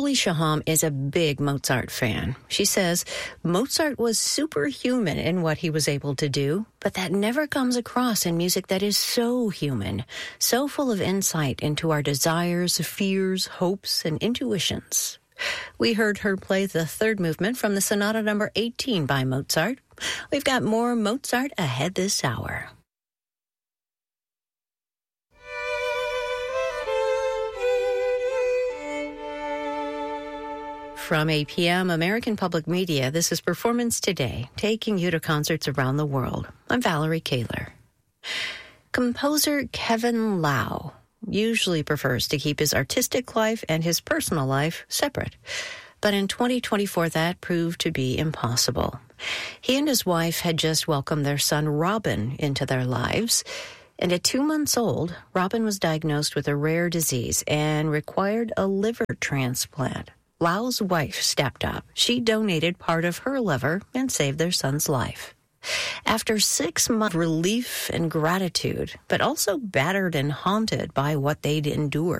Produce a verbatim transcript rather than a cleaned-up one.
Beverly Shaham is a big Mozart fan. She says Mozart was superhuman in what he was able to do, but that never comes across in music that is so human, so full of insight into our desires, fears, hopes, and intuitions. We heard her play the third movement from the Sonata number eighteen by Mozart. We've got more Mozart ahead this hour. From A P M American Public Media, this is Performance Today, taking you to concerts around the world. I'm Valerie Kaler. Composer Kevin Lau usually prefers to keep his artistic life and his personal life separate. But in twenty twenty-four, that proved to be impossible. He and his wife had just welcomed their son Robin into their lives. And at two months old, Robin was diagnosed with a rare disease and required a liver transplant. Lau's wife stepped up. She donated part of her liver and saved their son's life. After six months of relief and gratitude, but also battered and haunted by what they'd endured,